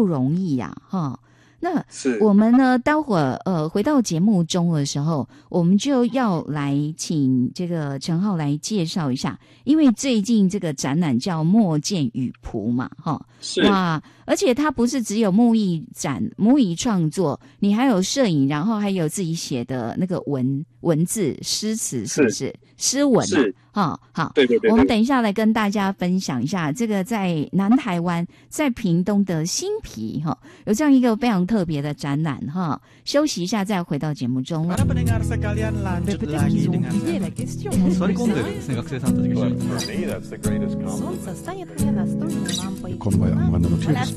不容易呀，哈。那我们呢，待会儿回到节目中的时候，我们就要来请这个陈浩来介绍一下，因为最近这个展览叫墨见羽仆嘛，哈，哇，而且它不是只有木艺展、木艺创作，你还有摄影，然后还有自己写的那个文字、诗词，是不是？诗文啊，好，对，我们等一下来跟大家分享一下这个在南台湾，在屏东的新皮哈，有这样一个非常特别的展览哈。休息一下，再回到节目中了。